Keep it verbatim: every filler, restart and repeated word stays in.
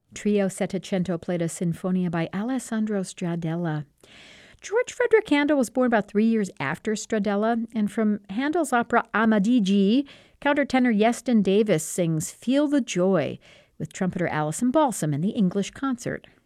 Trio Settecento played a sinfonia by Alessandro Stradella. George Frederick Handel was born about three years after Stradella, and from Handel's opera Amadigi, countertenor Yeston Davis sings Feel the Joy with trumpeter Alison Balsam in the English concert.